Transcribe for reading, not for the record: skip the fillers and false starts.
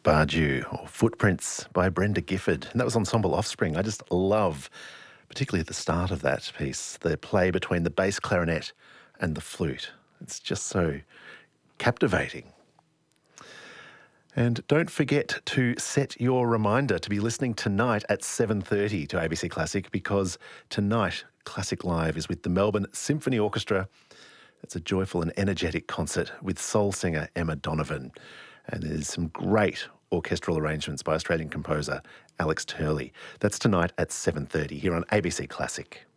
Baju, or Footprints by Brenda Gifford. And that was Ensemble Offspring. I just love, particularly at the start of that piece, the play between the bass clarinet and the flute. It's just so captivating. And don't forget to set your reminder to be listening tonight at 7:30 to ABC Classic, because tonight Classic Live is with the Melbourne Symphony Orchestra. It's a joyful and energetic concert with soul singer Emma Donovan. And there's some great orchestral arrangements by Australian composer Alex Turley. That's tonight at 7:30 here on ABC Classic.